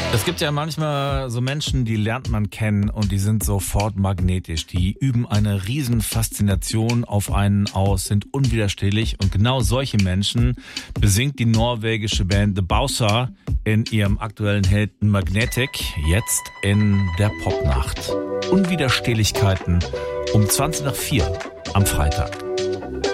Es gibt ja manchmal so Menschen, die lernt man kennen und die sind sofort magnetisch. Die üben eine riesen Faszination auf einen aus, sind unwiderstehlich. Und genau solche Menschen besingt die norwegische Band The Bowser in ihrem aktuellen Hit Magnetic, jetzt in der Popnacht. Unwiderstehlichkeiten um 4:20 am Freitag.